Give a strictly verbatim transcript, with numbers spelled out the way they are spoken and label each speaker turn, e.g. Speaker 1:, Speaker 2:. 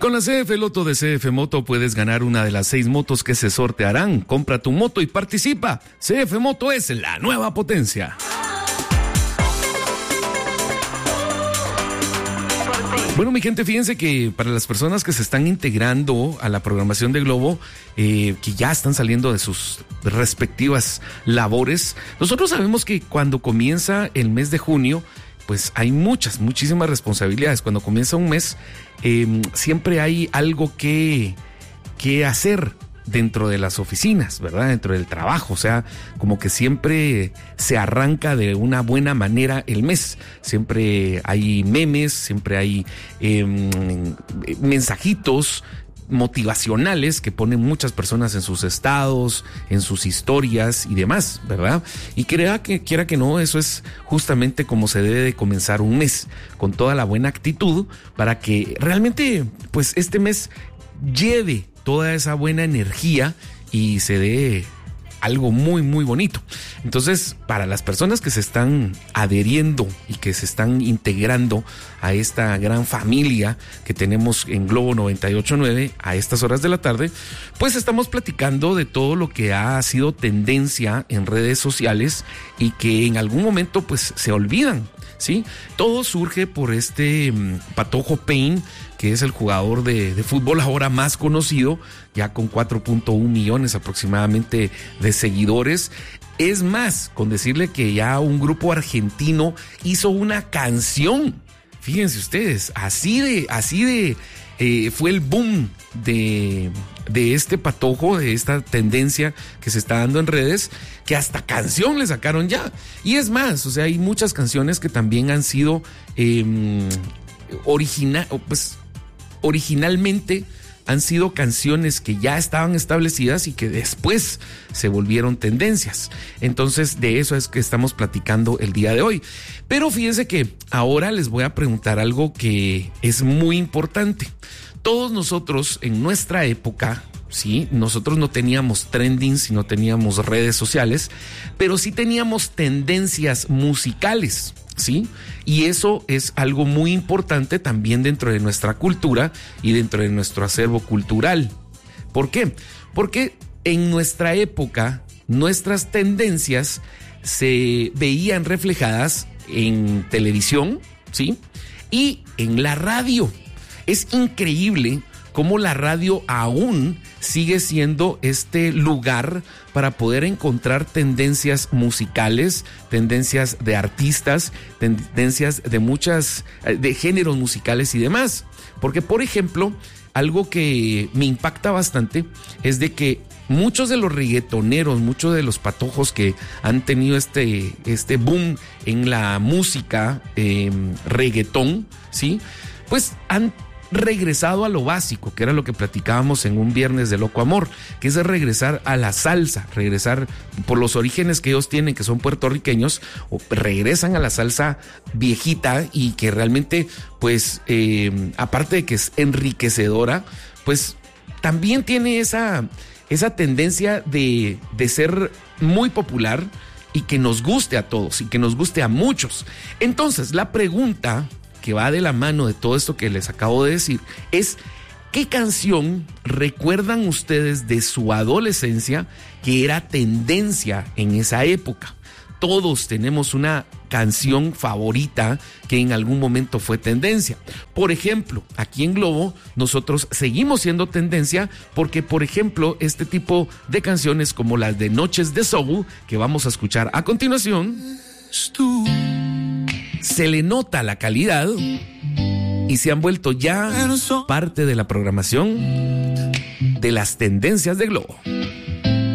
Speaker 1: con la C F Loto de C F Moto puedes ganar una de las seis motos que se sortearán. Compra tu moto y participa. C F Moto es la nueva potencia. Bueno, mi gente, fíjense que para las personas que se están integrando a la programación de Globo, eh, que ya están saliendo de sus respectivas labores, nosotros sabemos que cuando comienza el mes de junio, pues hay muchas, muchísimas responsabilidades. Cuando comienza un mes, eh, siempre hay algo que, que hacer dentro de las oficinas, ¿verdad? Dentro del trabajo, o sea, como que siempre se arranca de una buena manera el mes. Siempre hay memes, siempre hay eh, mensajitos motivacionales que ponen muchas personas en sus estados, en sus historias y demás, ¿verdad? Y crea que quiera que no, eso es justamente como se debe de comenzar un mes, con toda la buena actitud para que realmente, pues, este mes lleve toda esa buena energía y se dé algo muy, muy bonito. Entonces, para las personas que se están adheriendo y que se están integrando a esta gran familia que tenemos en Globo noventa y ocho punto nueve a estas horas de la tarde, pues estamos platicando de todo lo que ha sido tendencia en redes sociales y que en algún momento pues se olvidan, ¿sí? Todo surge por este um, Patojo Paine, que es el jugador de, de fútbol ahora más conocido, ya con cuatro punto uno millones aproximadamente de seguidores. Es más, con decirle que ya un grupo argentino hizo una canción. Fíjense ustedes, así de, así de, eh, fue el boom de, de este Patojo, de esta tendencia que se está dando en redes, que hasta canción le sacaron ya. Y es más, o sea, hay muchas canciones que también han sido eh, original, pues, originalmente han sido canciones que ya estaban establecidas y que después se volvieron tendencias. Entonces, de eso es que estamos platicando el día de hoy. Pero fíjense que ahora les voy a preguntar algo que es muy importante. Todos nosotros en nuestra época, sí, nosotros no teníamos trendings y no teníamos redes sociales, pero sí teníamos tendencias musicales, ¿sí? Y eso es algo muy importante también dentro de nuestra cultura y dentro de nuestro acervo cultural. ¿Por qué? Porque en nuestra época nuestras tendencias se veían reflejadas en televisión, ¿sí? Y en la radio. Es increíble cómo la radio aún sigue siendo este lugar para poder encontrar tendencias musicales, tendencias de artistas, tendencias de muchas, de géneros musicales y demás. Porque, por ejemplo, algo que me impacta bastante es de que muchos de los reggaetoneros, muchos de los patojos que han tenido este, este boom en la música eh, reggaetón, ¿sí? Pues han regresado a lo básico, que era lo que platicábamos en un viernes de Loco Amor, que es regresar a la salsa, regresar por los orígenes que ellos tienen, que son puertorriqueños, o regresan a la salsa viejita y que realmente, pues, eh, aparte de que es enriquecedora, pues también tiene esa, esa tendencia de, de ser muy popular y que nos guste a todos y que nos guste a muchos. Entonces, la pregunta que va de la mano de todo esto que les acabo de decir es: ¿qué canción recuerdan ustedes de su adolescencia que era tendencia en esa época? Todos tenemos una canción favorita que en algún momento fue tendencia. Por ejemplo, aquí en Globo nosotros seguimos siendo tendencia porque, por ejemplo, este tipo de canciones como las de Noches de Soul, que vamos a escuchar a continuación, se le nota la calidad y se han vuelto ya parte de la programación de las tendencias de Globo.